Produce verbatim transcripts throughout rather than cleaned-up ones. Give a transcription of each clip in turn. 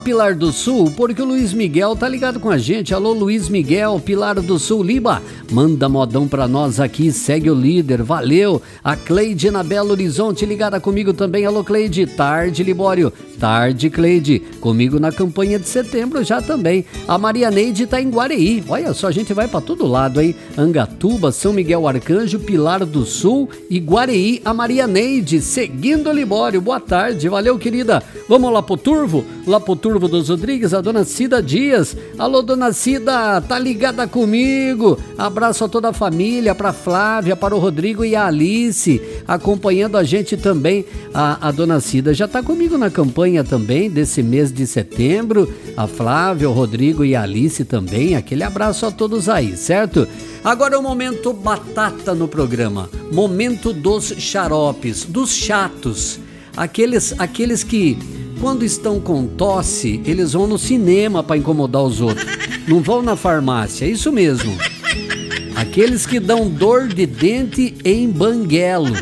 Pilar do Sul, porque o Luiz Miguel tá ligado com a gente. Alô, Luiz Miguel, Pilar do Sul, Liba, manda modão pra nós aqui, segue o líder, valeu. A Cleide na Belo Horizonte, ligada comigo também. Alô, Cleide, tarde, Libório, tarde, Cleide, comigo na campanha de setembro já também. A Maria Neide tá em Guareí, olha só, a gente vai pra todo lado, hein? Angatuba, São Miguel Arcanjo, Pilar do Sul e Guareí. A Maria Neide, seguindo o Libório, boa tarde, valeu, querida. Vamos lá pro Turvo, lá pro Turvo dos Rodrigues, a dona Cida Dias. Alô, dona Cida, tá ligada comigo? Abraço a toda a família, pra Flávia, para o Rodrigo e a Alice, acompanhando a gente também. A, a dona Cida já tá comigo na campanha também, desse mês de setembro. A Flávia, o Rodrigo e a Alice também. Aquele abraço a todos aí, certo? Agora é o momento batata no programa. Momento dos xaropes, dos chatos. Aqueles, aqueles que, quando estão com tosse, eles vão no cinema para incomodar os outros. Não vão na farmácia, é isso mesmo. Aqueles que dão dor de dente em banguelo.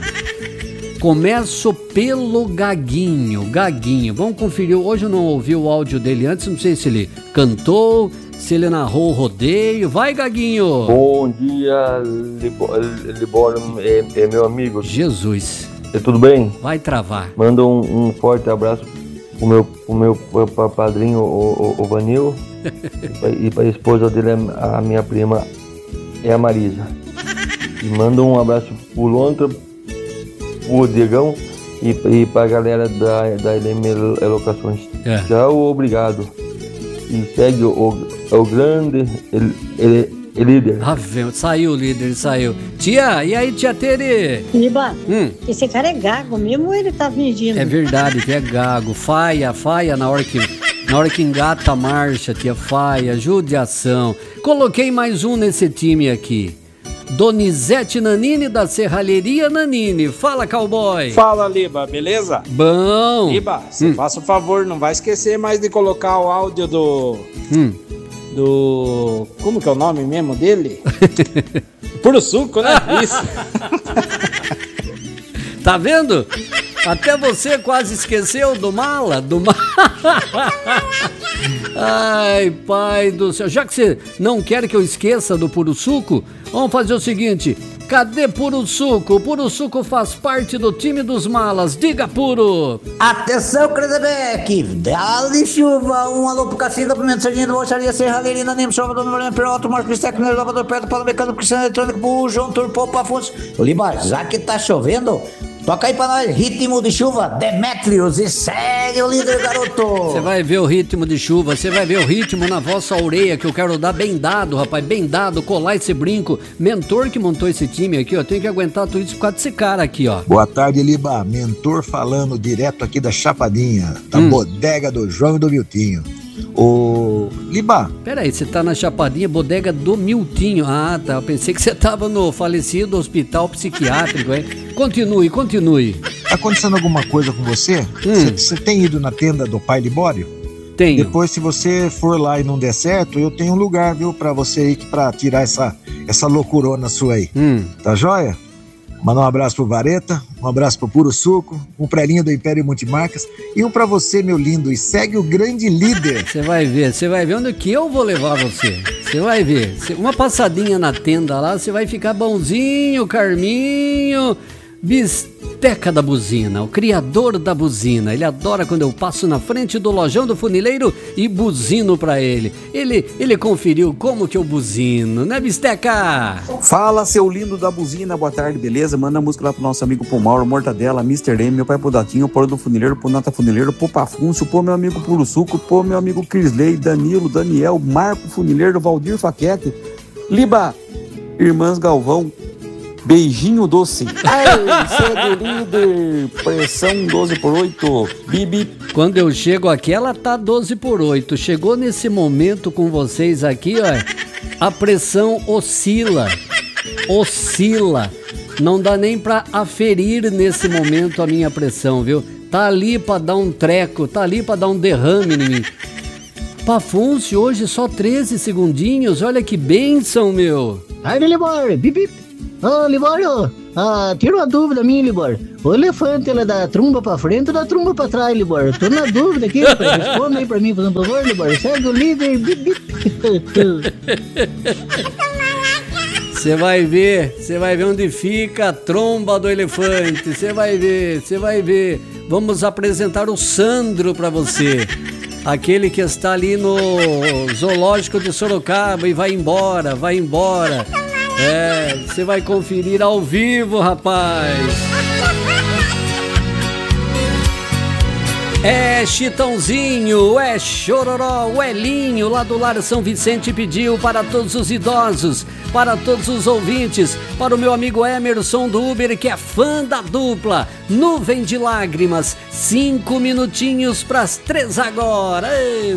Começo pelo Gaguinho. Gaguinho, vamos conferir. Hoje eu não ouvi o áudio dele antes, não sei se ele cantou, se ele narrou o rodeio. Vai, Gaguinho! Bom dia, Libório, é, é meu amigo. Jesus. É, tudo bem? Vai travar. Manda um, um forte abraço pro meu, pro meu pra padrinho, o, o, o Vanil. E para a esposa dele, a minha prima, é a Marisa. E manda um abraço pro Lontra, pro Diegão e, e pra galera da, da L M Locações. É. Tchau, obrigado. E segue o, o, o grande ele, ele, ele líder. Ah, saiu o líder, saiu. Tia, e aí, tia Tere? Liba, hum. esse cara é gago mesmo ou ele tá fingindo? É verdade que é gago. Faia, faia na hora que, na hora que engata a marcha, tia, faia, judiação. Coloquei mais um nesse time aqui. Donizete Nanini, da Serralheria Nanini. Fala, cowboy. Fala, Liba, beleza? Bom. Liba, você hum. faça o favor, não vai esquecer mais de colocar o áudio do... Hum. Do... Como que é o nome mesmo dele? Puro suco, né? Isso. Tá vendo? Até você quase esqueceu do mala, do mala. Ai, pai do céu. Já que você não quer que eu esqueça do Puro Suco, vamos fazer o seguinte. Cadê Puro Suco? O Puro Suco faz parte do time dos malas. Diga, Puro! Atenção, Credebeck! Dá-lhe chuva! Um alô pro Cacilda, Pimenta, Sardinha do Bocharia, Serralheria, Nemo, Salvador, Novelino, Peralto, Marcos Cristeco, Nero, Lavador, Perto, Paulo Mecânico, Cristiano Eletrônico, pro João Turpo, pro Afonso. Liba, já que tá chovendo, toca aí pra nós, ritmo de chuva, Demetrius, e segue o líder, garoto! Você vai ver o ritmo de chuva, você vai ver o ritmo na vossa orelha, que eu quero dar bem dado, rapaz, bem dado, colar esse brinco. Mentor que montou esse time aqui, ó, tem que aguentar tudo isso por causa desse cara aqui, ó. Boa tarde, Liba, mentor falando direto aqui da Chapadinha, da hum. bodega do João e do Miltinho. Ô, Liba. Peraí, você tá na Chapadinha, bodega do Miltinho. Ah, tá, eu pensei que você tava no falecido hospital psiquiátrico, hein? Continue, continue. Tá acontecendo alguma coisa com você? Você hum. tem ido na tenda do pai Libório? Tenho. Depois, se você for lá e não der certo, eu tenho um lugar, viu, pra você aí, pra tirar essa, essa loucurona sua aí. Hum. Tá joia? Manda um abraço pro Vareta, um abraço pro Puro Suco, um prelinho do Império Multimarcas e um pra você, meu lindo, e segue o grande líder. Você vai ver, você vai ver onde que eu vou levar você. Você vai ver. Uma passadinha na tenda lá, você vai ficar bonzinho, Carminho. Bisteca da Buzina, o criador da buzina. Ele adora quando eu passo na frente do lojão do funileiro e buzino pra ele. Ele, ele conferiu como que eu buzino, né, Bisteca? Fala, seu lindo da buzina, boa tarde, beleza? Manda a música lá pro nosso amigo pro Mauro, Mortadela, mister M, meu pai pro Datinho, pro do funileiro, pro Nata Funileiro, pro Pafúncio, pro meu amigo Puro Suco, pro meu amigo Crisley, Danilo, Daniel, Marco Funileiro, Valdir Faquete, Liba, Irmãs Galvão, beijinho doce. Ai, segue líder. Pressão doze por oito. Bibi. Quando eu chego aqui, ela tá doze por oito. Chegou nesse momento com vocês aqui, ó. A pressão oscila. Oscila. Não dá nem pra aferir nesse momento a minha pressão, viu? Tá ali pra dar um treco. Tá ali pra dar um derrame em mim. Pafúncio, hoje só treze segundinhos. Olha que bênção, meu. Ai, Libório. Bibi. Ô, oh, Libório, Ah, tira uma dúvida minha, Libor. O elefante, ele dá tromba pra frente ou dá tromba pra trás, Libor? Tô na dúvida aqui, rapaz. Responda aí pra mim, por favor, Libor. Segue o líder. Você vai ver, você vai ver onde fica a tromba do elefante. Você vai ver, você vai ver. Vamos apresentar o Sandro pra você. Aquele que está ali no zoológico de Sorocaba e vai embora, vai embora. É, você vai conferir ao vivo, rapaz. É Chitãozinho, é Chororó, o Elinho lá do Lar São Vicente pediu para todos os idosos, para todos os ouvintes, para o meu amigo Emerson do Uber, que é fã da dupla. Nuvem de Lágrimas, cinco minutinhos para as três agora. Ei,